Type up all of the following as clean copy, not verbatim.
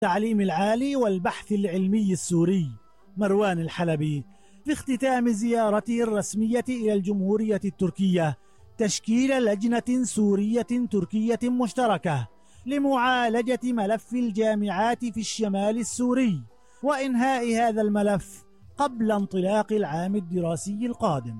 التعليم العالي والبحث العلمي السوري مروان الحلبي في اختتام زيارته الرسمية إلى الجمهورية التركية تشكيل لجنة سورية تركية مشتركة لمعالجة ملف الجامعات في الشمال السوري وإنهاء هذا الملف قبل انطلاق العام الدراسي القادم.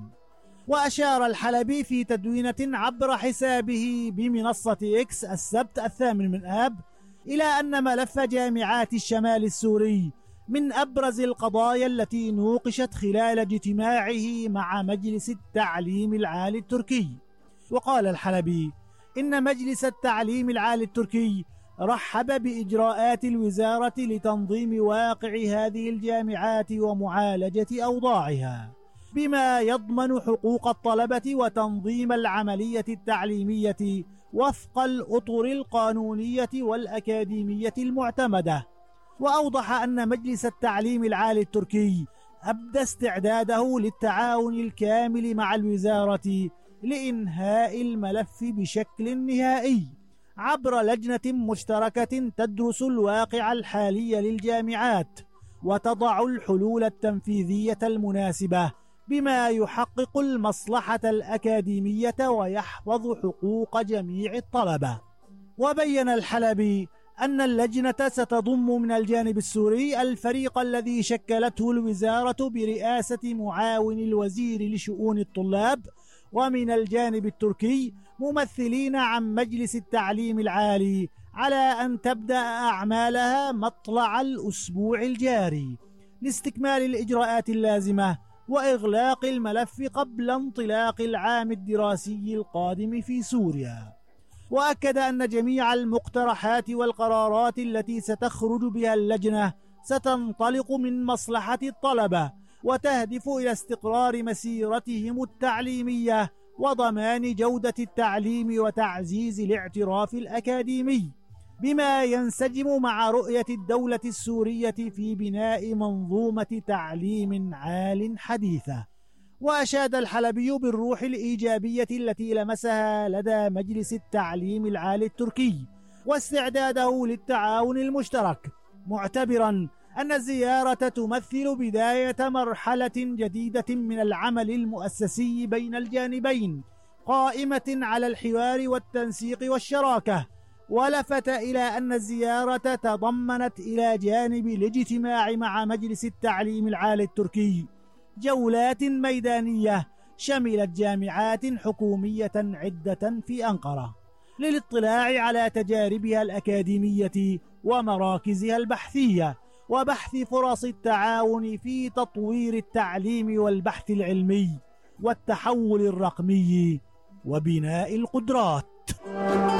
وأشار الحلبي في تدوينة عبر حسابه بمنصة إكس السبت 8 آب إلى أن ملف جامعات الشمال السوري من أبرز القضايا التي نوقشت خلال اجتماعه مع مجلس التعليم العالي التركي. وقال الحلبي إن مجلس التعليم العالي التركي رحب بإجراءات الوزارة لتنظيم واقع هذه الجامعات ومعالجة أوضاعها بما يضمن حقوق الطلبة وتنظيم العملية التعليمية وفق الأطر القانونية والأكاديمية المعتمدة. وأوضح أن مجلس التعليم العالي التركي أبدى استعداده للتعاون الكامل مع الوزارة لإنهاء الملف بشكل نهائي عبر لجنة مشتركة تدرس الواقع الحالي للجامعات وتضع الحلول التنفيذية المناسبة بما يحقق المصلحة الأكاديمية ويحفظ حقوق جميع الطلبة. وبين الحلبي أن اللجنة ستضم من الجانب السوري الفريق الذي شكلته الوزارة برئاسة معاون الوزير لشؤون الطلاب، ومن الجانب التركي ممثلين عن مجلس التعليم العالي، على أن تبدأ أعمالها مطلع الأسبوع الجاري لاستكمال الإجراءات اللازمة وإغلاق الملف قبل انطلاق العام الدراسي القادم في سوريا. وأكد أن جميع المقترحات والقرارات التي ستخرج بها اللجنة ستنطلق من مصلحة الطلبة وتهدف إلى استقرار مسيرتهم التعليمية وضمان جودة التعليم وتعزيز الاعتراف الأكاديمي بما ينسجم مع رؤية الدولة السورية في بناء منظومة تعليم عال حديثة. وأشاد الحلبي بالروح الإيجابية التي لمسها لدى مجلس التعليم العالي التركي واستعداده للتعاون المشترك، معتبرا أن الزيارة تمثل بداية مرحلة جديدة من العمل المؤسسي بين الجانبين قائمة على الحوار والتنسيق والشراكة. ولفت إلى أن الزيارة تضمنت إلى جانب الاجتماع مع مجلس التعليم العالي التركي جولات ميدانية شملت جامعات حكومية عدة في أنقرة للاطلاع على تجاربها الأكاديمية ومراكزها البحثية وبحث فرص التعاون في تطوير التعليم والبحث العلمي والتحول الرقمي وبناء القدرات.